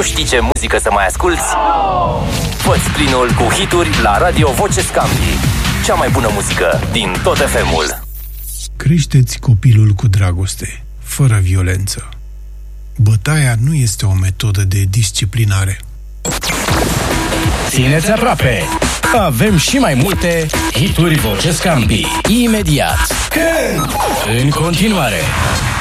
Nu știi ce muzică să mai asculți? Fă-ți plinul cu hituri la Radio Voce Scambi. Cea mai bună muzică din tot FM-ul. Creșteți copilul cu dragoste, fără violență. Bătaia nu este o metodă de disciplinare. Țineți aproape! Avem și mai multe hituri Voce Scambi. Imediat. Când? În continuare.